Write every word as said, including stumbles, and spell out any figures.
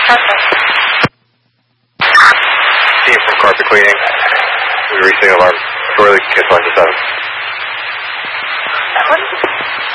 Perfect. Team from carpet cleaning. We received alarm. Shortly, kiss one to seven. What?